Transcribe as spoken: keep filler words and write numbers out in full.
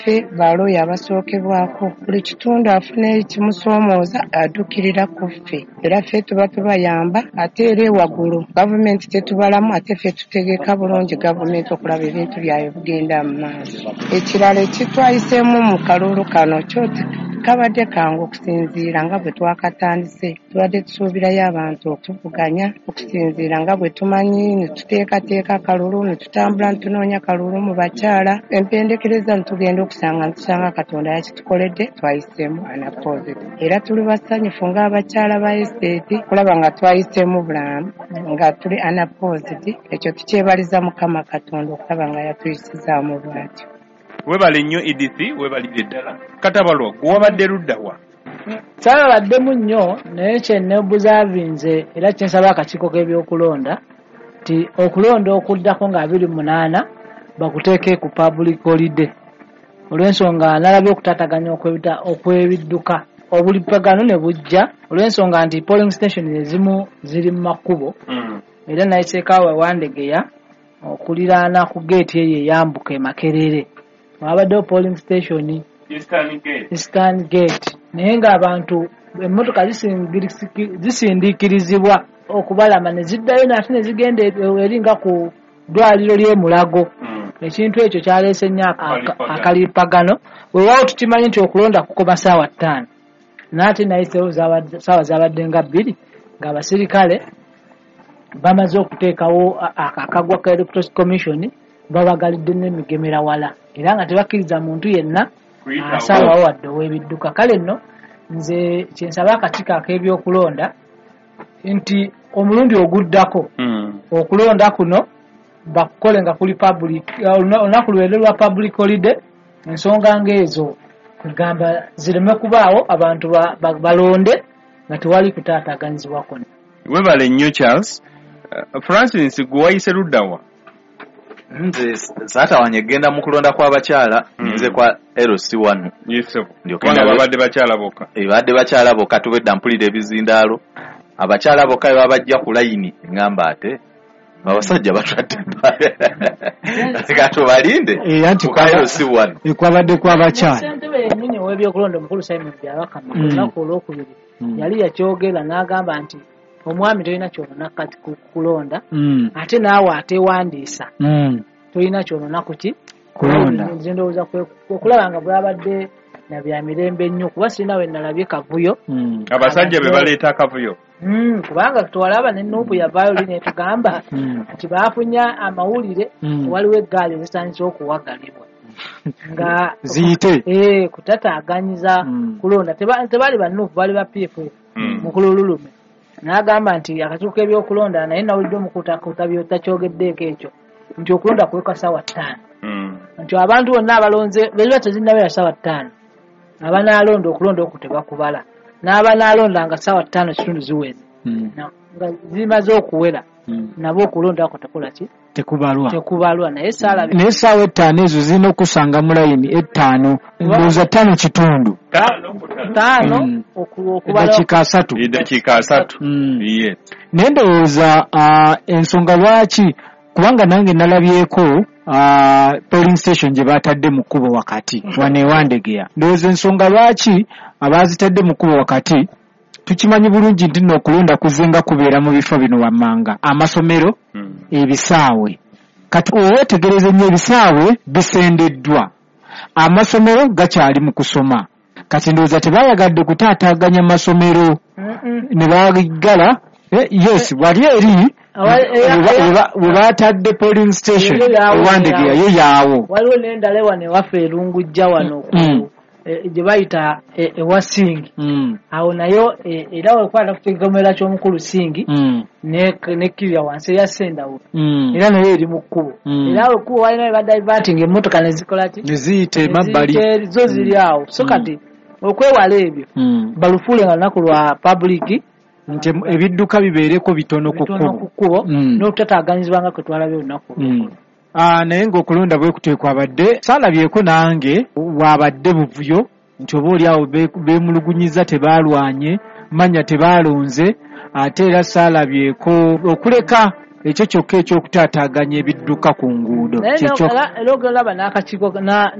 ffe baloya abasookebwako buli kitundu afuna ekimusoomooza addukirira ku ffe era ffe tuba tubayamba ate era ewaggulu gavumenti tetubalamu ate ffe tutegeka bulungi gavumenti okulaba ebintu byayo bigenda mu maaso. Ekirala ekitwayiseemu mu kalulu kano kyoti kabadde kangu okusinziira nga bwe twakatandise tubadde tusuubirayo abantu okutuvuganya okusinziira nga bwe tumanyi ne tuteekateeka akalulu ne tutambula ne tunoonya kalulu mu bakyala empendekereza ne tugenda okusanga ne tusanga Katonda yakitukoledde twayiseemu anapoziti era tuli basanyufu ng'abakyala ba estate kulaba nga twayiseemu bulamu nga tuli anapoziti ekyo tukyebaliza Mukama Katonda okulaba nga yatuyisizaamu bwatyo. Webale nnyo E D C webalidde ddala. Katabalwa wabadde ludda wa? Saabaddemu nnyo naye kye nebuzavinze era kye nsaba akakiiko k'ebyokulonda ti okulonda okuddako nga abiri munaana bakuteeke ku public holiday olw'ensonga nalabye okutaataganya okwebidduka obulipagano ne bujja olw'ensonga nti polling station ezimu ziri mu makubo era nayiteekawo Wandegeya okuliraana ku geeti eyo eyambuka e Makerere wabaddewo polling station Eastern Gate Eastern Gate naye ng'abantu emmotoka zisindiikirizibwa okubalama ne ziddayo nate ne zigenda eringa ku ddwaliro ly'e Mulago. Ekintu ekyo kyaleese nnyo akalipagano weewaawo tukimanyi nti okulonda kukoma ssaawa ttaano naate nayiseewo ssaawa zabadde nga bbiri ng'abasirikale bamaze okuteekawo akagwa ka Electoral Commission babagalidde n'emigemera wala era nga tebakkiriza muntu yenna asalawo wadde ow'ebidduka. Kale nno nze kyensaba akakiiko ak'ebyokulonda nti omulundi oguddako okulonda kuno bakukole nga kuli public olunaku lwero lwa public holiday ensonga ng'ezo kugamba zireme kubaawo abantu balonde nga tewali kutaataganyizibwa konna. Webale nnyo Charles. Uh, Francis gwe wayise ludda wa? Nze saata wange genda mu kulonda kw'abakyala nze kwa L C one. Yes. Kubanga babadde bakyala bokka. Eh babadde bakyala bokka tubedda mpulira ebizindaalo. Abakyala bokka baba bajja ku layini ngamba ate abasajja batwadde kato balinde era nti kwa L C one ekwabadde kw'abakyala. Ssentebe yennyini ow'ebyokulonda omukulu Simon Byabakama olunaku olwokubiri yali yakyogera n'agamba nti omwami tolina kyonona kati kulonda ate naawe ateewandiisa tolina kyonona kuki kulonda. Nze ndowooza okulaba nga bwabadde na bya mirembe nnyo kuba sirina we nalabye kavuyo abasajja be baleeta akavuyo kubanga tuwalaba ne Nuupu yavaayo oli netugamba nti baafunya amawulire waliwo eggaali ezisandise okuwagalibwa nga ziyite eh kutataaganyiza kulonda tebali ba Nuupu bali ba P F F mu kulululume n'agamba nti akakiiko k'ebyokulonda naye nawulidde omukuutakuuta byotakyogeddeeko ekyo nti okulonda kuweka ssaawa ttaano nti abantu bonna abalonze beziba tezinnabeera ssaawa ttaano abanaalonda okulonda oku tebakubala n'abanaalonda nga ssaawa ttaano kitundu ziweze nga zimaze okuwera nabo okulonda ako tekola ki tekubalwa tekubalwa naye saalabye naye ssaawa ettaano ezo zirina okusanga mu layini ettaano ndowooza ttaano kitundu ttaano okubala eddakiika asatu eddakiika asatu ye naye ndowooza ensonga lwaki kubanga nange nalabyeko polling station gye baatadde mu kkubo wakati wano e Wandegeya ndowooza ensonga lwaki abaazitadde mu kkubo wakati tukimanyi bulungi nti nno okulonda kuzenga kubeera mu bifo bino wammanga amasomero ebisaawe kati owetegereze nnyo ebisaawe bisendeddwa amasomero gakyali mu kusoma kati ndowooza tebayagadde kutaataaganya masomero ne baagala yes wali eri we baatadde polling station Wandegeya yo yaawo waliwo n'endala ewano ewaffe erungujja wano gye bayita ewa Singi awo nayo era wekwata ku kigomera ky'omukulu Singi nekkirira wansi eya Sendawo era nayo eri mu kkubo era awo ekkubo walina we badivating emmotoka ne zikola ki ne ziyita emabbali zo ziri awo so kati okwewala ebyo balufuule nga lunaku lwa public nti ebidduka bibeereko bitono ku kkubo n'okutataaganyizibwa nga kwe twalabye olunaku naye ng'okulonda bwe kuteekwabadde saalabyeko nange wabadde buvuyo nti oba oli awo beemulugunyiza tebaalwanye manya tebaalonze ate era saalabyeko okuleka ekyo kyokka ekyokutaataaganya ebidduka ku nguudo era ogolaba n'akakiiko